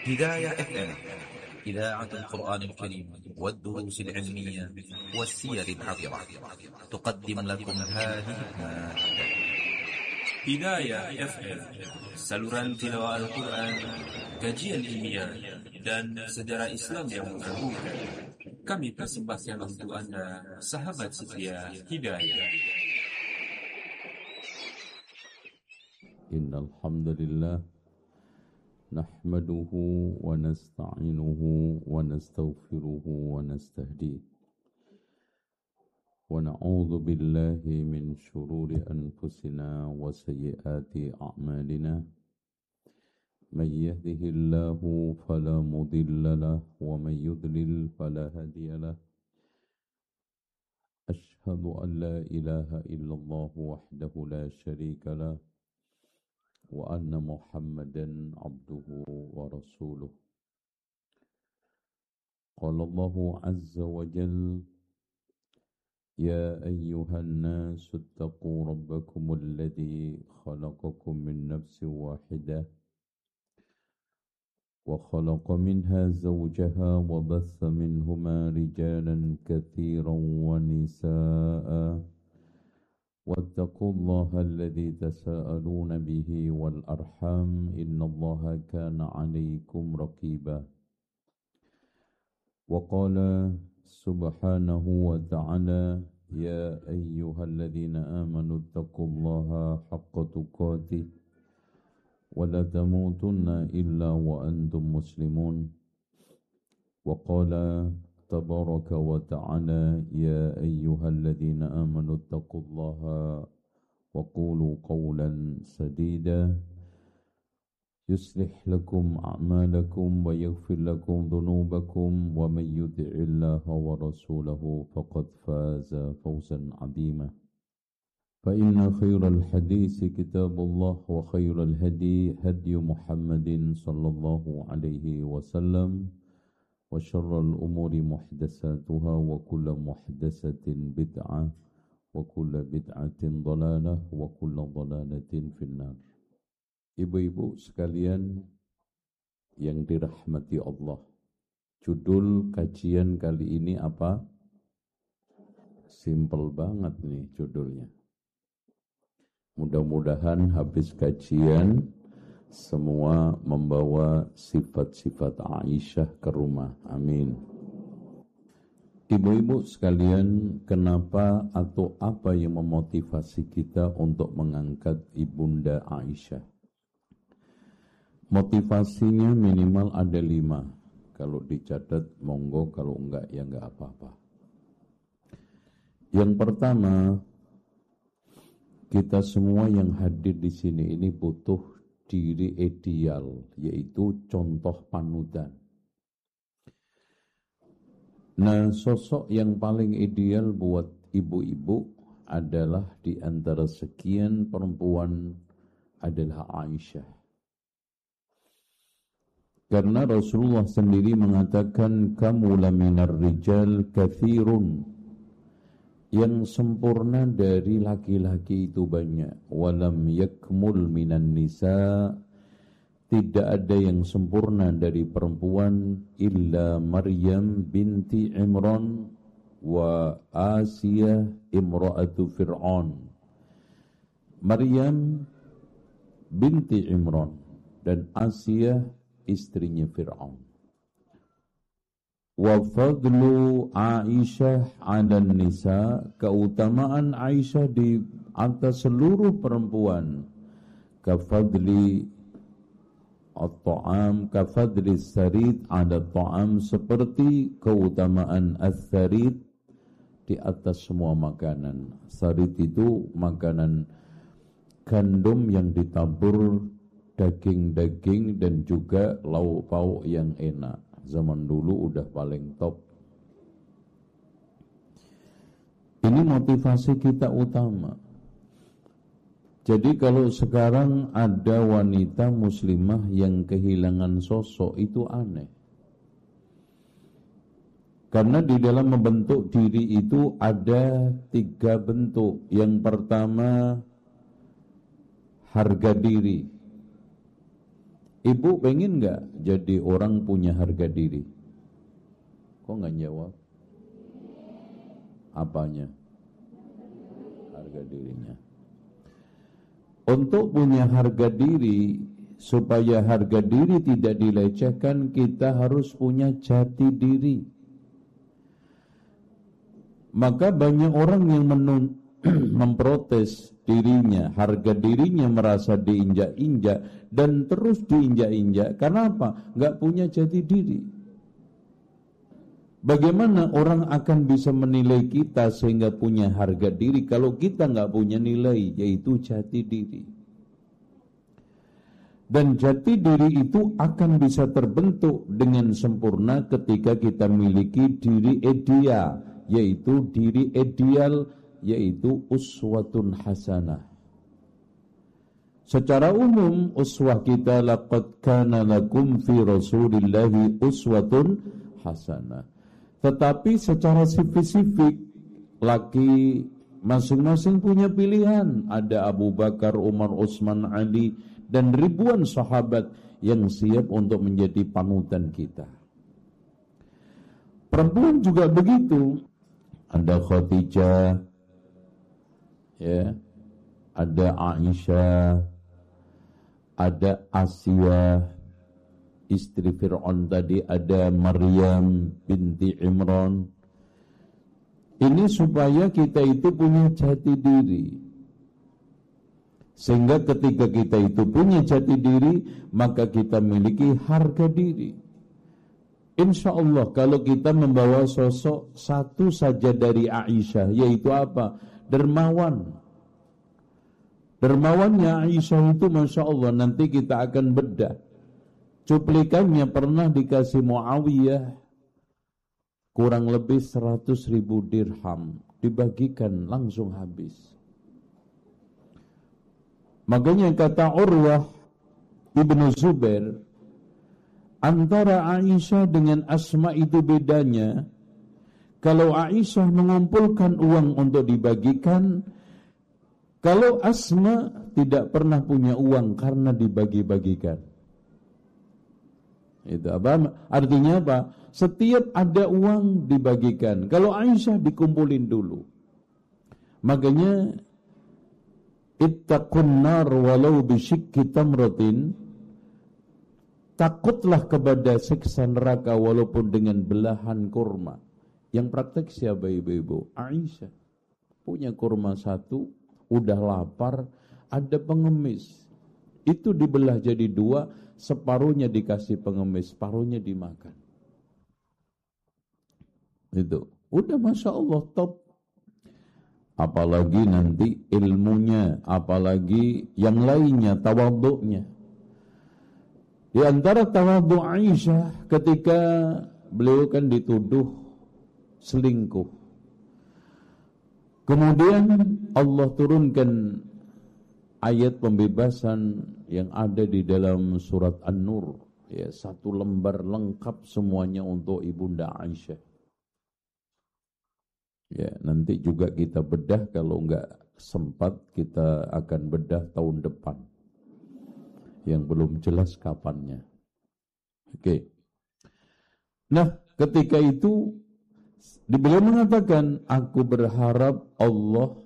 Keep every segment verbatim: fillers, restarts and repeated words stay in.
هداية إف إم إذاعة القرآن الكريم والدروس العلمية والسير العطرة تقدم لكم هذه المادة. Hidayah F M, saluran tilawah Al-Quran, kajian ilmiah, dan sejarah Islam yang menggabungkan. Kami persembahkan untuk Anda, sahabat setia Hidayah. Innal hamdalillah nahmaduhu wa nasta'inuhu wa nastaghfiruhu wa nastahdiih. Wa na'udzu billahi min shururi anfusina wa sayyiati a'malina. May yahdihillahu fala mudilla lahu wa may yudlil fala hadiya lahu. Ashhadu an la ilaha illallah wahdahu la syarika lahu wa anna Muhammadan abduhu wa rasuluh. Qala Allahu azza wa jalla: يا أيها الناس اتقوا ربكم الذي خلقكم من نفس واحدة وخلق منها زوجها وبث منهما رجالا كثيرا ونساء واتقوا الله الذي تساءلون به والأرحام إن الله كان عليكم رقيبا. وقال سبحانه وتعالى: يا أيها الذين آمنوا اتقوا الله حق تقاته ولا تموتن إلا وأنتم مسلمون. وقال تبارك وتعالى: يا أيها الذين آمنوا اتقوا الله وقولوا قولا سديدا يصلح لكم أعمالكم ويغفر لكم ذنوبكم ومن يطع الله ورسوله فقد فاز فوزا عظيما. فإن خير الحديث كتاب الله وخير الهدي هدي محمد صلى الله عليه وسلم وشر الأمور محدثاتها وكل محدثة بدعة وكل بدعة ضلالة وكل ضلالة في النار. Ibu-ibu sekalian yang dirahmati Allah, judul kajian kali ini apa? Simple banget nih judulnya. Mudah-mudahan habis kajian semua membawa sifat-sifat Aisyah ke rumah. Amin. Ibu-ibu sekalian, kenapa atau apa yang memotivasi kita untuk mengangkat Ibunda Aisyah? Motivasinya minimal ada lima. Kalau dicatat monggo, kalau enggak ya enggak apa-apa. Yang pertama, kita semua yang hadir di sini ini butuh diri ideal, yaitu contoh panutan. Nah, sosok yang paling ideal buat ibu-ibu adalah di antara sekian perempuan adalah Aisyah. Karena Rasulullah sendiri mengatakan, kamu laminar rijal kathirun, yang sempurna dari laki-laki itu banyak. Walam yakmul minan nisa, tidak ada yang sempurna dari perempuan illa Maryam binti Imran wa Asiyah imra'atu Fir'aun. Maryam binti Imran dan Asiyah istrinya Fir'aun. Wa fadlu Aisyah 'alan nisa, keutamaan Aisyah di atas seluruh perempuan. Kafadli at-ta'am, kafadli as-sarid 'ala at-ta'am, seperti keutamaan as-sarid di atas semua makanan. Sarid itu makanan gandum yang ditabur daging-daging dan juga lauk pauk yang enak. Zaman dulu udah paling top. Ini motivasi kita utama. Jadi kalau sekarang ada wanita muslimah yang kehilangan sosok, itu aneh. Karena di dalam membentuk diri itu ada tiga bentuk. Yang pertama, harga diri. Ibu pengen nggak jadi orang punya harga diri? Kok nggak jawab? Apanya? Harga dirinya. Untuk punya harga diri, supaya harga diri tidak dilecehkan, kita harus punya jati diri. Maka banyak orang yang menun, memprotes dirinya, harga dirinya merasa diinjak-injak dan terus diinjak-injak. Karena apa? Nggak punya jati diri. Bagaimana orang akan bisa menilai kita sehingga punya harga diri kalau kita nggak punya nilai, yaitu jati diri. Dan jati diri itu akan bisa terbentuk dengan sempurna ketika kita miliki diri ideal, yaitu diri ideal, yaitu uswatun hasanah. Secara umum uswah kita, laqad kana lakum fi rasulillahi uswatun hasanah. Tetapi secara spesifik, laki masing-masing punya pilihan. Ada Abu Bakar, Umar, Utsman, Ali, dan ribuan sahabat yang siap untuk menjadi panutan kita. Perempuan juga begitu. Ada Khadijah, ya, ada Aisyah, ada Asia, istri Fir'aun tadi, ada Maryam binti Imran. Ini supaya kita itu punya jati diri. Sehingga ketika kita itu punya jati diri, maka kita memiliki harga diri. Insya Allah kalau kita membawa sosok satu saja dari Aisyah, yaitu apa? Dermawan. Dermawannya Aisyah itu Masya Allah, nanti kita akan bedah. Cuplikannya pernah dikasih Muawiyah kurang lebih seratus ribu dirham, dibagikan langsung habis. Makanya kata Urwah Ibnu Zubair, antara Aisyah dengan Asma itu bedanya. Kalau Aisyah mengumpulkan uang untuk dibagikan, kalau Asma tidak pernah punya uang karena dibagi-bagikan. Itu apa? Artinya apa? Setiap ada uang dibagikan. Kalau Aisyah dikumpulin dulu. Makanya ittaqun nar walau bisyikki tamratin. Takutlah kepada siksa neraka walaupun dengan belahan kurma. Yang praktek siapa ibu-ibu? Aisyah. Punya kurma satu, udah lapar, ada pengemis. Itu dibelah jadi dua, separuhnya dikasih pengemis, separuhnya dimakan. Itu udah Masya Allah top. Apalagi nanti ilmunya, apalagi yang lainnya, tawadhu'nya. Di antara tawadhu' Aisyah ketika beliau kan dituduh selingkuh. Kemudian Allah turunkan ayat pembebasan yang ada di dalam surat An-Nur, ya, satu lembar lengkap semuanya untuk Ibunda Aisyah. Ya, nanti juga kita bedah, kalau enggak sempat kita akan bedah tahun depan. Yang belum jelas kapannya. Oke. Nah, ketika itu beliau mengatakan, aku berharap Allah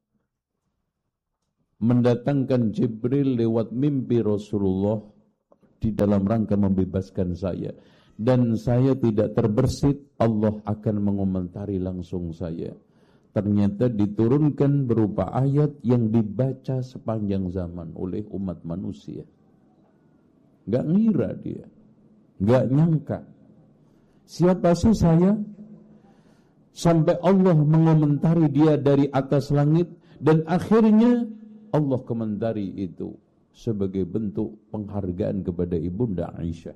mendatangkan Jibril lewat mimpi Rasulullah di dalam rangka membebaskan saya, dan saya tidak terbersit, Allah akan mengomentari langsung saya. Ternyata diturunkan berupa ayat yang dibaca sepanjang zaman oleh umat manusia. Gak ngira dia, gak nyangka, siapa sih saya? Sampai Allah mengomentari dia dari atas langit, dan akhirnya Allah komentari itu sebagai bentuk penghargaan kepada Ibunda Aisyah.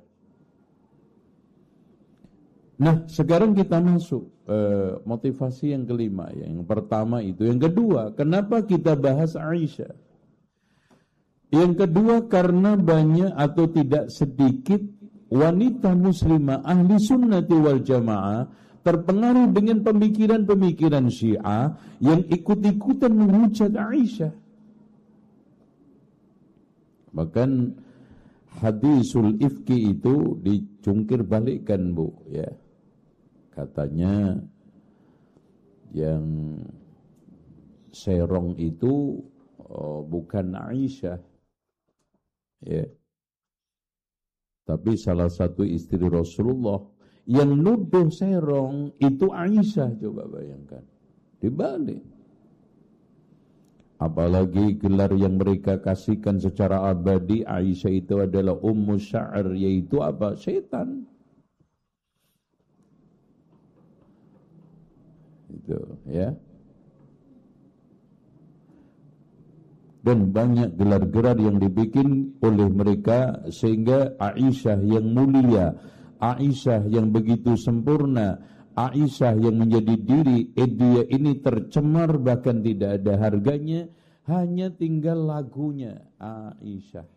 Nah, sekarang kita masuk eh, motivasi yang kelima. Yang pertama itu. Yang kedua, kenapa kita bahas Aisyah? Yang kedua, karena banyak atau tidak sedikit wanita muslimah ahli sunnati wal jamaah terpengaruh dengan pemikiran-pemikiran Syiah yang ikut-ikutan menghujat Aisyah. Bahkan hadisul ifki itu dicungkir balikkan, Bu, ya. Katanya yang serong itu oh, bukan Aisyah, ya, tapi salah satu istri Rasulullah. Yang nuduh serong itu Aisyah, coba bayangkan. Dibalik. Apalagi gelar yang mereka kasihkan secara abadi, Aisyah itu adalah ummu sya'ar, yaitu apa? Setan. Itu, ya. Dan banyak gelar-gelar yang dibikin oleh mereka sehingga Aisyah yang mulia, Aisyah yang begitu sempurna, Aisyah yang menjadi diri, eh dia ini tercemar bahkan tidak ada harganya, hanya tinggal lagunya Aisyah.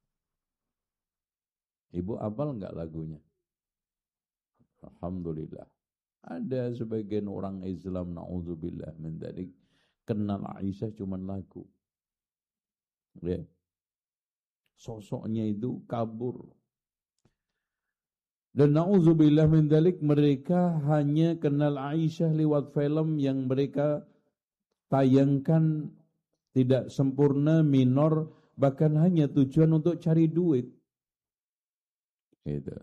Ibu hafal enggak lagunya? Alhamdulillah. Ada sebagian orang Islam, na'udzubillah min dzalik, kenal Aisyah cuman lagu. Ya. Sosoknya itu kabur. Dan na'udzubillah min dzalik, mereka hanya kenal Aisyah lewat film yang mereka tayangkan tidak sempurna, minor, bahkan hanya tujuan untuk cari duit. Gitu.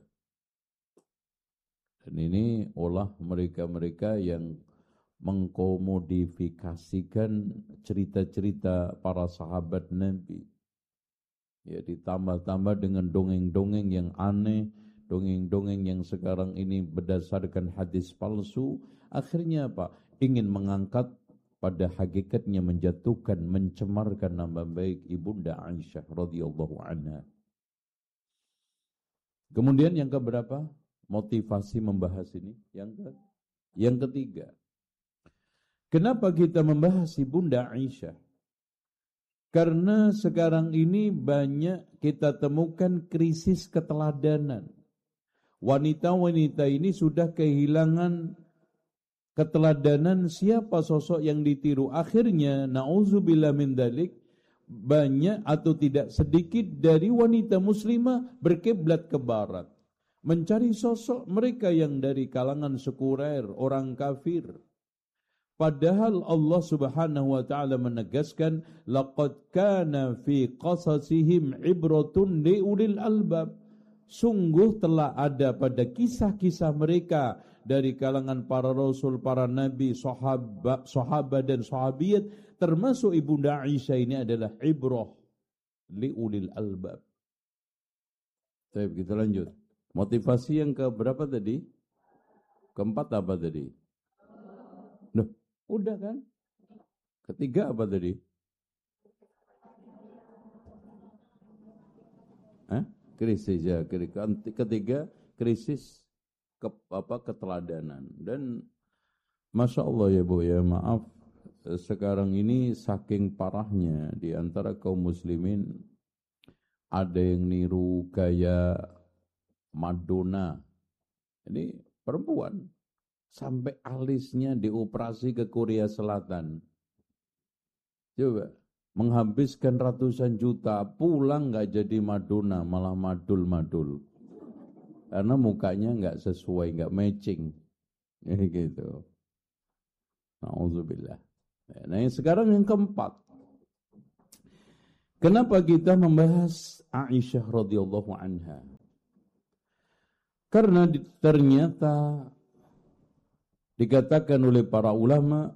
Dan ini olah mereka-mereka yang mengkomodifikasikan cerita-cerita para sahabat Nabi. Ya, ditambah-tambah dengan dongeng-dongeng yang aneh, dongeng-dongeng yang sekarang ini berdasarkan hadis palsu. Akhirnya apa? Ingin mengangkat pada hakikatnya menjatuhkan, mencemarkan nama baik Ibunda Aisyah radhiyallahu anha. Kemudian yang keberapa? Motivasi membahas ini. Yang ke yang ketiga. Kenapa kita membahas Ibunda Aisyah? Karena sekarang ini banyak kita temukan krisis keteladanan. Wanita-wanita ini sudah kehilangan keteladanan siapa sosok yang ditiru. Akhirnya, na'udzubillah min dzalik, banyak atau tidak sedikit dari wanita muslimah berkiblat ke barat. Mencari sosok mereka yang dari kalangan sekurer, orang kafir. Padahal Allah Subhanahu wa taala menegaskan, laqad kana fi qasasihim ibratun liulil albab. Sungguh telah ada pada kisah-kisah mereka dari kalangan para rasul, para nabi, sahabat, sahabat dan sahabiyat, termasuk Ibunda Aisyah ini adalah ibrah liulil albab. Baik, kita lanjut. Motivasi yang ke berapa tadi? Keempat apa tadi? Loh, udah kan? Ketiga apa tadi? Hah? Krisis ya. Ketiga, krisis ke, apa, keteladanan. Dan Masya Allah ya Bu ya, maaf, sekarang ini saking parahnya di antara kaum muslimin, ada yang niru gaya Madonna. Ini perempuan. Sampai alisnya dioperasi ke Korea Selatan. Coba, menghabiskan ratusan juta, pulang gak jadi Madonna, malah madul-madul. Karena mukanya gak sesuai, gak matching. Ya gitu. Na'udzubillah. Nah yang sekarang yang keempat. Kenapa kita membahas Aisyah radhiyallahu anha? Karena ternyata dikatakan oleh para ulama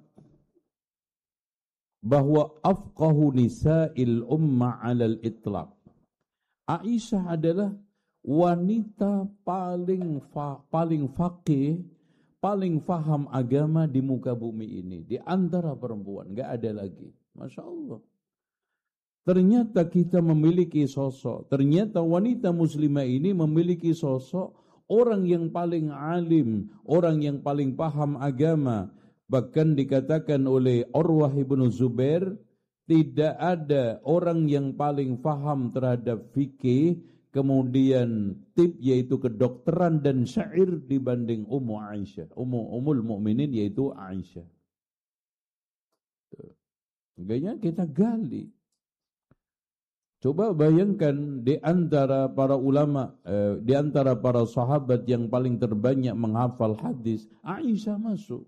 bahwa afqahu nisa'il umma 'alal itlaq. Aisyah adalah wanita paling fa, paling faqih, paling faham agama di muka bumi ini. Di antara perempuan, enggak ada lagi. Masya Allah. Ternyata kita memiliki sosok, ternyata wanita muslimah ini memiliki sosok orang yang paling alim, orang yang paling paham agama. Bahkan dikatakan oleh Urwah ibnu Zubair, tidak ada orang yang paling paham terhadap fikih, kemudian tip yaitu kedokteran dan syair dibanding Ummu Aisyah, Ummu Ummul Mukminin yaitu Aisyah. Kayaknya kita gali. Coba bayangkan di antara para ulama, eh, di antara para sahabat yang paling terbanyak menghafal hadis, Aisyah masuk.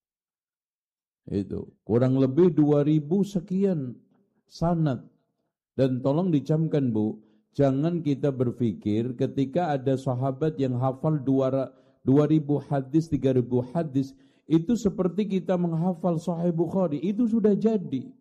Itu kurang lebih dua ribu sekian sanad. Dan tolong dicamkan Bu, jangan kita berpikir ketika ada sahabat yang hafal dua ribu hadis, tiga ribu hadis, itu seperti kita menghafal Sahih Bukhari, itu sudah jadi.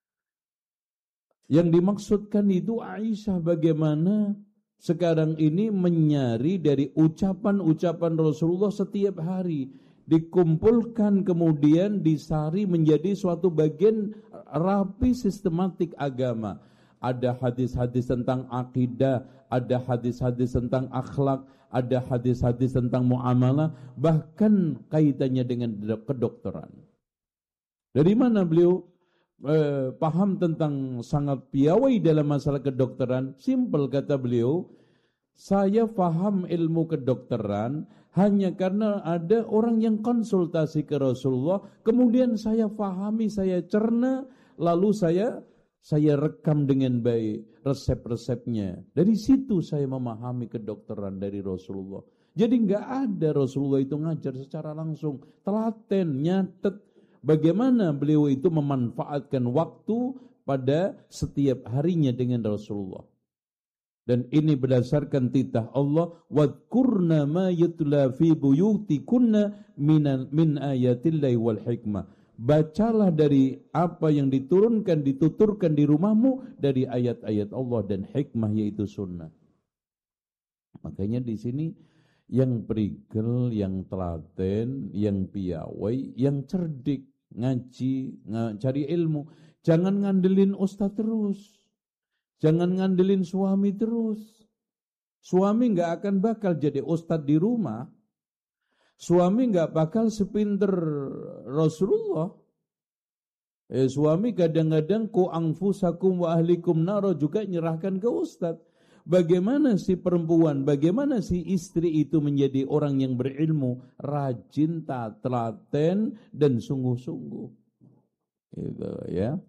Yang dimaksudkan itu Aisyah bagaimana sekarang ini menyari dari ucapan-ucapan Rasulullah setiap hari, dikumpulkan kemudian disari menjadi suatu bagian rapi sistematik agama. Ada hadis-hadis tentang akidah, ada hadis-hadis tentang akhlak, ada hadis-hadis tentang muamalah, bahkan kaitannya dengan kedokteran. Dari mana beliau Eh, paham tentang sangat piawai dalam masalah kedokteran? Simple kata beliau, saya paham ilmu kedokteran hanya karena ada orang yang konsultasi ke Rasulullah, kemudian saya pahami, saya cerna, lalu saya saya rekam dengan baik resep-resepnya. Dari situ saya memahami kedokteran dari Rasulullah. Jadi enggak ada Rasulullah itu ngajar secara langsung, telaten, nyatet. Bagaimana beliau itu memanfaatkan waktu pada setiap harinya dengan Rasulullah. Dan ini berdasarkan titah Allah, wadkurna ma yutla fi buyutikunna min min ayatillahi wal hikmah. Bacalah dari apa yang diturunkan, dituturkan di rumahmu dari ayat-ayat Allah dan hikmah, yaitu sunnah. Makanya di sini yang perigel, yang telaten, yang piawai, yang cerdik, ngaji, ng- cari ilmu. Jangan ngandelin ustaz terus. Jangan ngandelin suami terus. Suami enggak akan bakal jadi ustaz di rumah. Suami enggak bakal sepinter Rasulullah. Eh, suami kadang-kadang ku anfusakum wa ahlikum naro juga nyerahkan ke ustaz. Bagaimana si perempuan, bagaimana si istri itu menjadi orang yang berilmu, rajin, telaten, dan sungguh-sungguh. Gitu ya.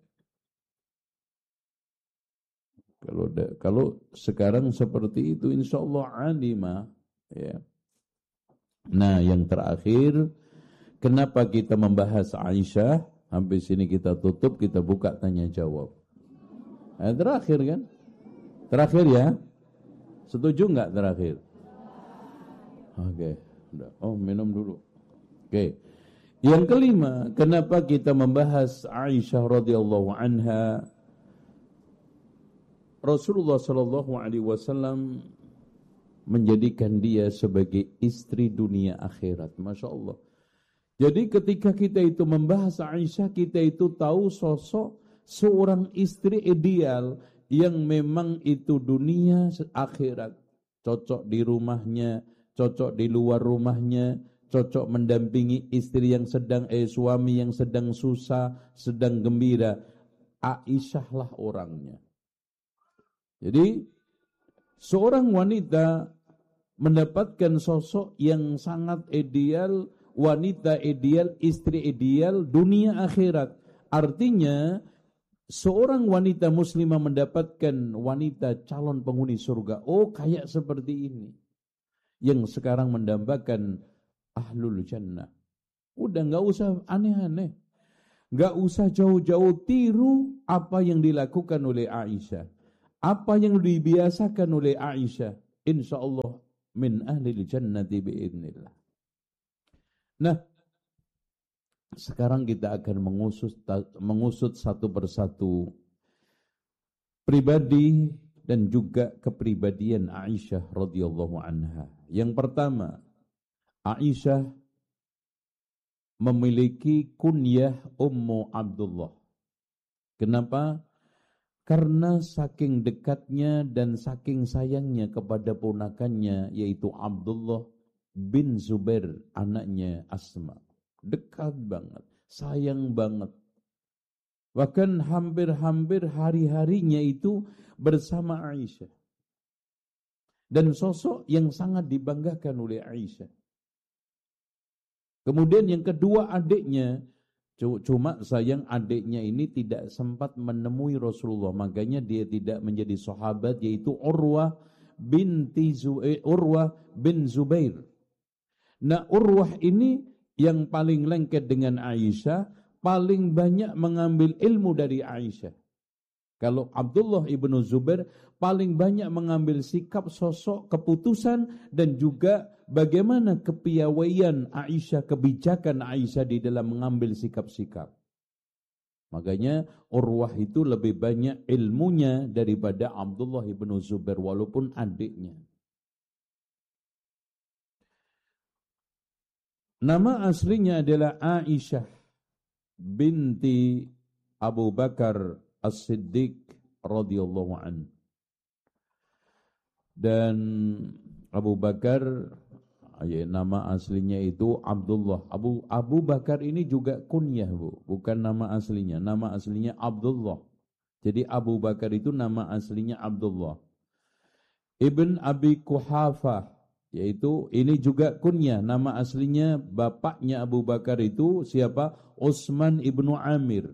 Kalau kalau sekarang seperti itu, insya Allah alimah. Ya. Nah, yang terakhir, kenapa kita membahas Aisyah? Sampai sini kita tutup, kita buka tanya jawab. Nah, terakhir kan? Terakhir ya. Setuju enggak terakhir? Oke, okay. Oh, minum dulu. Oke. Okay. Yang kelima, kenapa kita membahas Aisyah radhiyallahu anha? Rasulullah sallallahu alaihi wasallam menjadikan dia sebagai istri dunia akhirat. Masya Allah. Jadi ketika kita itu membahas Aisyah, kita itu tahu sosok seorang istri ideal yang memang itu dunia akhirat, cocok di rumahnya, cocok di luar rumahnya, cocok mendampingi istri yang sedang eh suami yang sedang susah, sedang gembira. Aisyah lah orangnya. Jadi seorang wanita mendapatkan sosok yang sangat ideal, wanita ideal, istri ideal dunia akhirat. Artinya seorang wanita muslimah mendapatkan wanita calon penghuni surga. Oh, kayak seperti ini. Yang sekarang mendambakan ahlul jannah. Udah gak usah aneh-aneh. Gak usah jauh-jauh tiru apa yang dilakukan oleh Aisyah. Apa yang dibiasakan oleh Aisyah. Insya Allah min ahlil jannati biidnillah. Nah, sekarang kita akan mengusut, mengusut satu persatu pribadi dan juga kepribadian Aisyah radhiyallahu anha. Yang pertama, Aisyah memiliki kunyah Ummu Abdullah. Kenapa? Karena saking dekatnya dan saking sayangnya kepada ponakannya, yaitu Abdullah bin Zubair, anaknya Asma. Dekat banget, sayang banget. Bahkan hampir-hampir hari-harinya itu bersama Aisyah. Dan sosok yang sangat dibanggakan oleh Aisyah. Kemudian yang kedua, adiknya Cuma sayang adiknya ini tidak sempat menemui Rasulullah, makanya dia tidak menjadi sahabat, yaitu Urwah binti Zu- eh, Urwah bin Zubair. Nah, Urwah ini yang paling lengket dengan Aisyah, paling banyak mengambil ilmu dari Aisyah. Kalau Abdullah ibnu Zubair paling banyak mengambil sikap, sosok, keputusan, dan juga bagaimana kepiawaian Aisyah, kebijakan Aisyah di dalam mengambil sikap-sikap. Makanya Urwah itu lebih banyak ilmunya daripada Abdullah ibnu Zubair walaupun adiknya. Nama aslinya adalah Aisyah binti Abu Bakar As-Siddiq radhiyallahu an. Dan Abu Bakar, ya, nama aslinya itu Abdullah. Abu Abu Bakar ini juga kunyah, Bu, bukan nama aslinya. Nama aslinya Abdullah. Jadi Abu Bakar itu nama aslinya Abdullah. Ibn Abi Quhafah, yaitu ini juga kunyah. Nama aslinya bapaknya Abu Bakar itu siapa? Utsman ibnu Amir.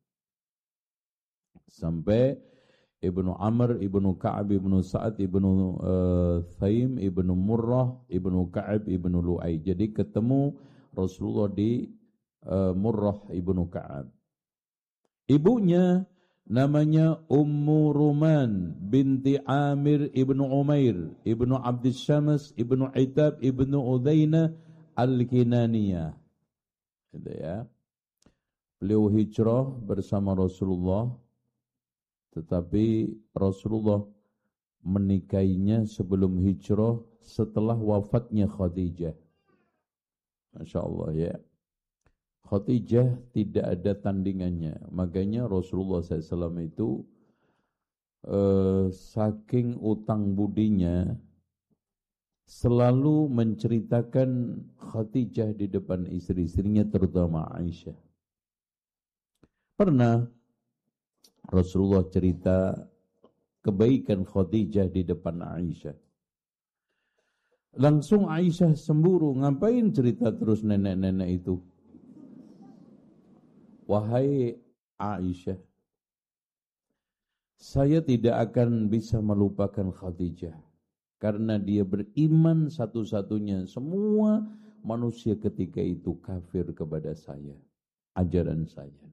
Sampai Ibnu Amr, Ibnu Ka'ab, Ibnu Sa'ad, Ibnu uh, Thaim, Ibnu Murrah, Ibnu Ka'ab, Ibnu Lu'ay. Jadi ketemu Rasulullah di uh, Murrah Ibnu Ka'ab. Ibunya namanya Ummu Ruman binti Amir Ibnu Umair, Ibnu Abdus Syams, Ibnu Itab, Ibnu Udzainah Al-Kinaniyah. Gitu ya. Beliau hijrah bersama Rasulullah, tetapi Rasulullah menikahinya sebelum hijrah setelah wafatnya Khadijah. Masya Allah ya. Khadijah tidak ada tandingannya. Makanya Rasulullah shallallahu alaihi wasallam itu eh, saking utang budinya selalu menceritakan Khadijah di depan istri-istrinya, terutama Aisyah. Pernah Rasulullah cerita kebaikan Khadijah di depan Aisyah. Langsung Aisyah cemburu, ngapain cerita terus nenek-nenek itu? Wahai Aisyah, saya tidak akan bisa melupakan Khadijah, karena dia beriman satu-satunya. Semua manusia ketika itu kafir kepada saya, ajaran saya.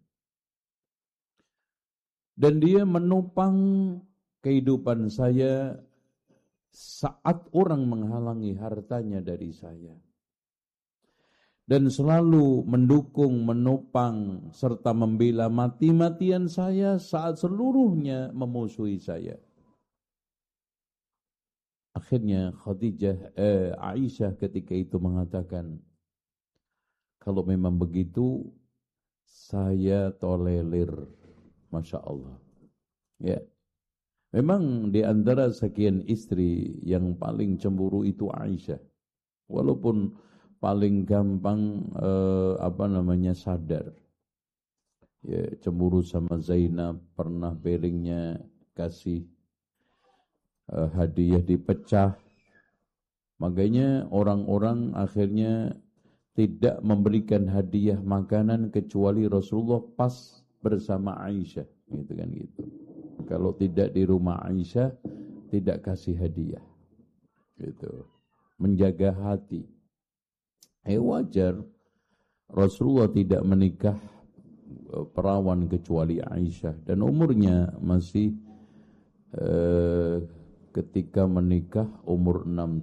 Dan dia menopang kehidupan saya saat orang menghalangi hartanya dari saya. Dan selalu mendukung, menopang, serta membela mati-matian saya saat seluruhnya memusuhi saya. Akhirnya Khadijah, eh, Aisyah ketika itu mengatakan, kalau memang begitu, saya tolerir. Masya Allah. Ya. Memang di antara sekian istri yang paling cemburu itu Aisyah. Walaupun paling gampang eh, apa namanya sadar. Ya, cemburu sama Zainab, pernah piringnya kasih eh, hadiah dipecah. Makanya orang-orang akhirnya tidak memberikan hadiah makanan kecuali Rasulullah pas bersama Aisyah, gitu kan gitu. Kalau tidak di rumah Aisyah, tidak kasih hadiah, gitu. Menjaga hati. Eh wajar, Rasulullah tidak menikah perawan kecuali Aisyah, dan umurnya masih eh, ketika menikah umur enam